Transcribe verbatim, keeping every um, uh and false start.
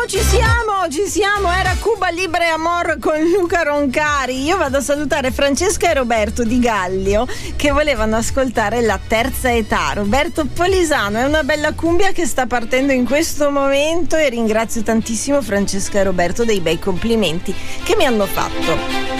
ci siamo, ci siamo. Era Cuba Libre Amor con Luca Roncari. Io vado a salutare Francesca e Roberto di Gallio che volevano ascoltare La Terza Età. Roberto Polisano, è una bella cumbia che sta partendo in questo momento e ringrazio tantissimo Francesca e Roberto dei bei complimenti che mi hanno fatto.